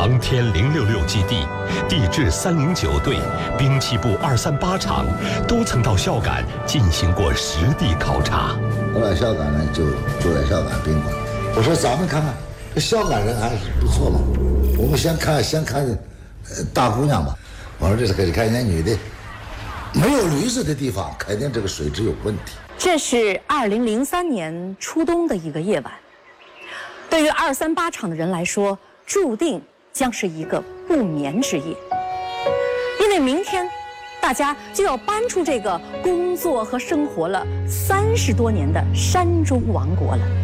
航天066基地、地质309队、兵器部238厂都曾到孝感进行过实地考察。 我来孝感呢，就住在孝感宾馆。我说咱们看看，这孝感人还是不错嘛。我们先看大姑娘吧。我说这是可以看见女的，没有驴子的地方，肯定这个水质有问题。 这是2003年初冬的一个夜晚，对于238厂的人来说，注定将是一个不眠之夜，因为明天大家就要搬出这个工作和生活了30多年的山中王国了。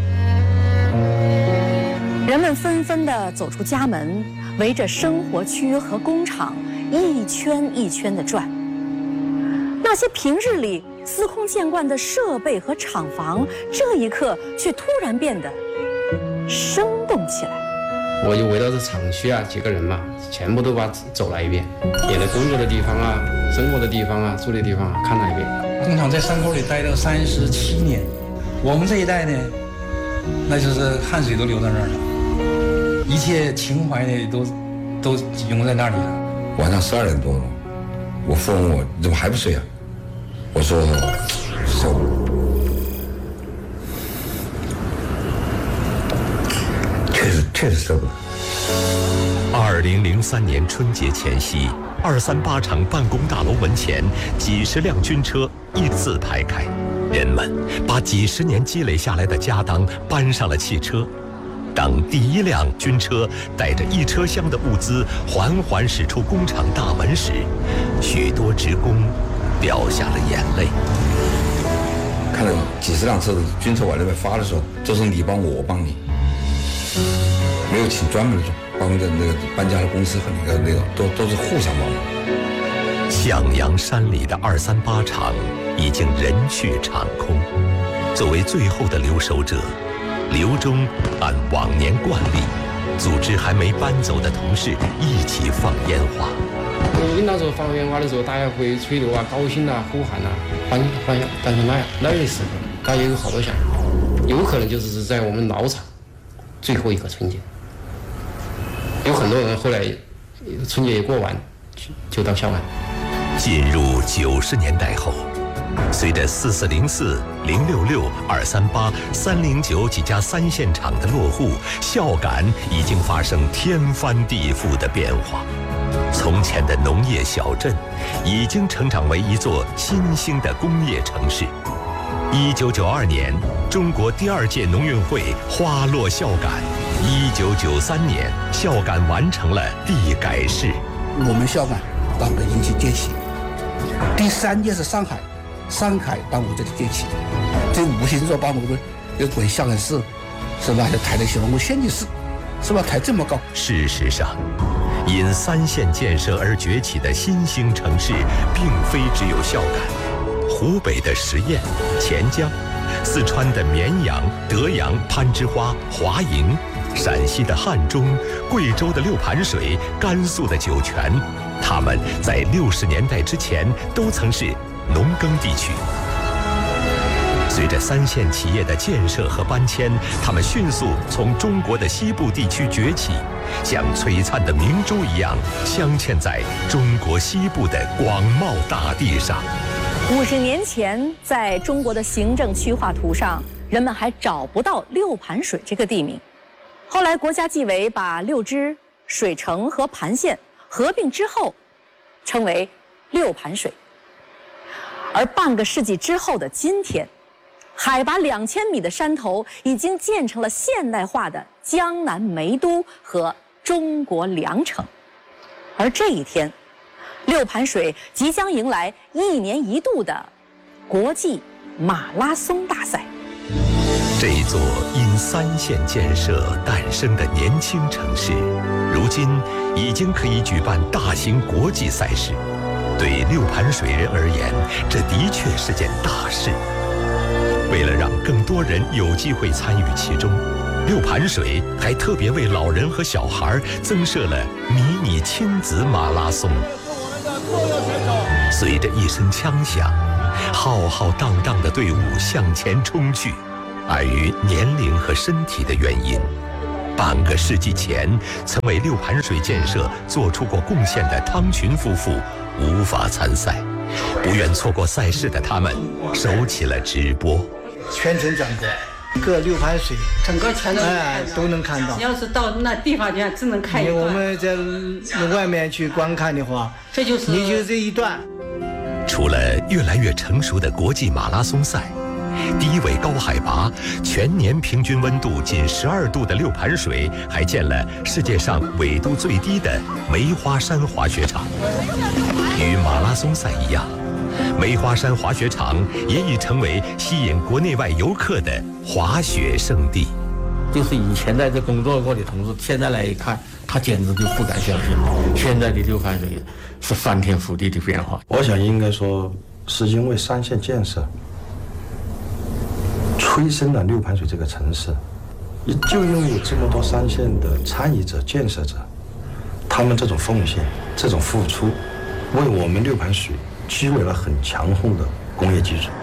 人们纷纷地走出家门，围着生活区和工厂一圈一圈地转。那些平日里司空见惯的设备和厂房，这一刻却突然变得生动起来。 我就围绕着厂区啊，几个人嘛，全部都把走了一遍，原来工作的地方啊，生活的地方啊，住的地方啊，看了一遍。 工厂在山口里待了37年，我们这一代呢，那就是汗水都流到那儿了，一切情怀呢都涌在那里了。 晚上12点多了，我父母问我你怎么还不睡啊？我说受不了，确实受不了。 2003年春节前夕，238厂办公大楼门前几十辆军车一字排开，人们把几十年积累下来的家当搬上了汽车。当第一辆军车带着1车厢的物资缓缓驶出工厂大门时，许多职工掉下了眼泪。 看到几十辆车的军车往那边发的时候，都是你帮我帮你，没有请专门的帮着那个搬家的公司和那个都是互相帮忙。 向阳山里的238厂已经人去厂空，作为最后的留守者，刘忠按往年惯例，组织还没搬走的同事一起放烟花。 领导说放烟花的时候，大家会吹牛啊、高兴啊、呼喊啊、欢笑。但是那个时候，大家有好多想，有可能就是在我们老厂最后一个春节，有很多人后来春节也过完，就到孝感。 进入90年代后，随着4404、066、238、309几家3线厂的落户，孝感已经发生天翻地覆的变化。从前的农业小镇已经成长为一座新兴的工业城市。1992年，中国第2届农运会花落孝感。1993年，孝感完成了地改市。 我们孝感到北京去接起。第3届是上海到我这里接起。这无形中把我们这个孝感市，是吧？就抬得起我们县级市，是吧？抬这么高。 事实上，因3线建设而崛起的新兴城市，并非只有孝感。湖北的十堰、钱江，四川的绵阳、德阳、攀枝花、华营，陕西的汉中，贵州的六盘水，甘肃的酒泉，他们在60年代之前都曾是农耕地区。随着3线企业的建设和搬迁，他们迅速从中国的西部地区崛起，像璀璨的明珠一样镶嵌在中国西部的广袤大地上。 50年前，在中国的行政区划图上，人们还找不到六盘水这个地名。后来国家纪委把六支、水城和盘县合并之后，称为六盘水。而半个世纪之后的今天，海拔2000米的山头已经建成了现代化的江南梅都和中国良城。而这一天，六盘水即将迎来1年1度的国际马拉松大赛。 这座因3线建设诞生的年轻城市，如今已经可以举办大型国际赛事。对六盘水人而言，这的确是件大事。为了让更多人有机会参与其中，六盘水还特别为老人和小孩增设了迷你亲子马拉松。随着一声枪响，浩浩荡荡的队伍向前冲去。碍于年龄和身体的原因半个世纪前曾为六盘水建设做出过贡献的汤群夫妇无法参赛，不愿错过赛事的他们收起了直播， 全程转播，各六盘水， 整个全都能看到。 要是到那地方去，只能看一段。 我们在外面去观看的话， 这就是你就这一段。 除了越来越成熟的国际马拉松赛，低纬高海拔、全年平均温度仅12度的六盘水，还建了世界上纬度最低的梅花山滑雪场。与马拉松赛一样，梅花山滑雪场也已成为吸引国内外游客的滑雪胜地。 就是以前在这工作过的同事，现在来一看，他简直就不敢相信，现在的六盘水是翻天覆地的变化。 我想应该说，是因为三线建设催生了六盘水这个城市，就因为有这么多三线的参与者、建设者，他们这种奉献、这种付出，为我们六盘水积累了很强厚的工业基础。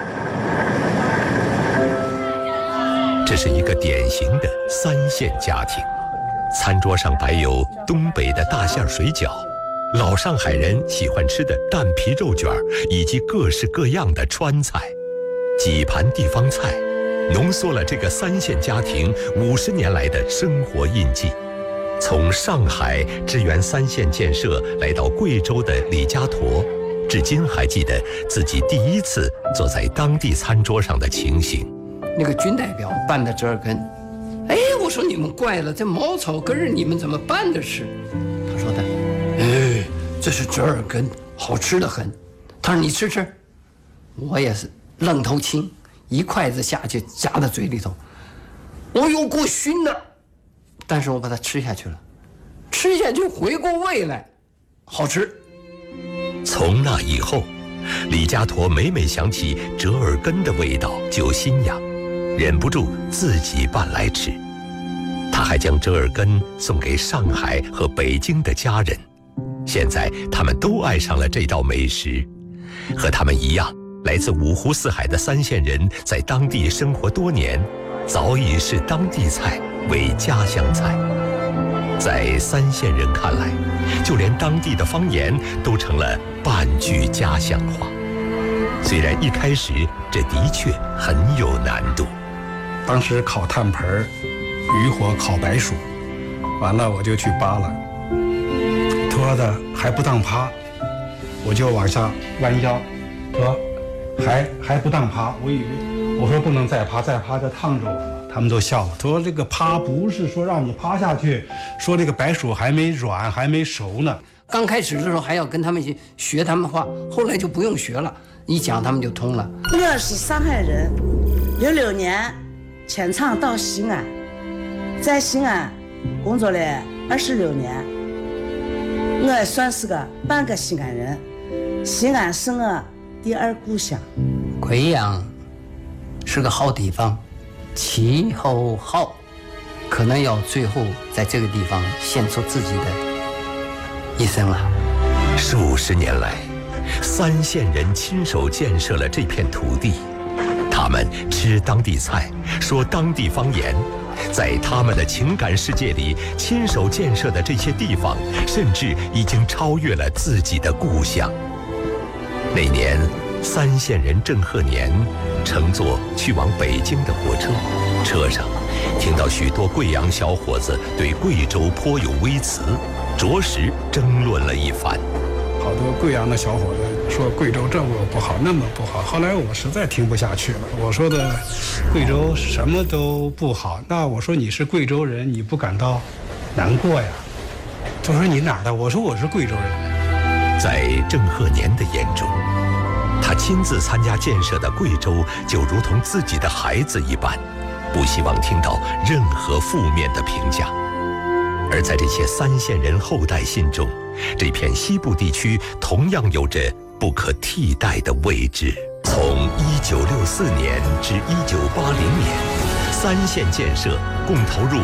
这是一个典型的三线家庭，餐桌上摆有东北的大馅水饺、老上海人喜欢吃的蛋皮肉卷，以及各式各样的川菜。几盘地方菜浓缩了这个三线家庭50年来的生活印记。从上海支援三线建设来到贵州的李家坨，至今还记得自己第一次坐在当地餐桌上的情形。 那个军代表拌的折耳根，哎，我说你们怪了，这茅草根儿你们怎么拌着吃？他说的，哎，这是折耳根，好吃的很。他说你吃吃，我也是愣头青，一筷子下去夹到嘴里头，我有股熏的，但是我把它吃下去了，吃下去回过味来，好吃。 从那以后，李家坨每每想起折耳根的味道就心痒，忍不住自己拌来吃。他还将折耳根送给上海和北京的家人，现在他们都爱上了这道美食。和他们一样，来自五湖四海的三线人在当地生活多年，早已视当地菜为家乡菜。在三线人看来，就连当地的方言都成了半句家乡话。虽然一开始这的确很有难度。 当时烤炭盆，渔火烤白薯，完了我就去扒了，拖的还不当趴，我就往下弯腰，说还不当趴，我说不能再趴，再趴就烫着我，他们都笑了，说这个趴不是说让你趴下去，说这个白薯还没软还没熟呢。 刚开始的时候还要跟他们去学他们话，后来就不用学了，一讲他们就通了。 我是上海人，66年迁厂到西安，在西安工作了26年，我算是个半个西安人，西安是我第二故乡。 贵阳是个好地方，气候好，可能要最后在这个地方献出自己的一生了。 数十年来，三线人亲手建设了这片土地，他们吃当地菜，说当地方言，在他们的情感世界里，亲手建设的这些地方，甚至已经超越了自己的故乡。那年，三线人郑鹤年乘坐去往北京的火车，车上听到许多贵阳小伙子对贵州颇有微词，着实争论了一番。 好多贵阳的小伙子说贵州这么不好那么不好，后来我实在听不下去了，我说的贵州什么都不好，那我说你是贵州人，你不感到难过呀？他说你哪儿的？我说我是贵州人。 在郑鹤年的眼中，他亲自参加建设的贵州就如同自己的孩子一般，不希望听到任何负面的评价。而在这些三线人后代心中，这片西部地区同样有着不可替代的位置。从1964年至1980年，三线建设共投入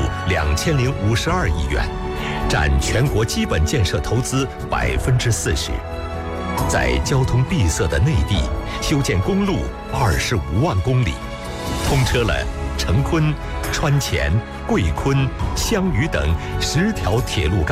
2052亿元，占全国基本建设投资40%。在交通闭塞的内地，修建公路25万公里，通车了成昆、川前、 贵昆、襄渝等10条铁路干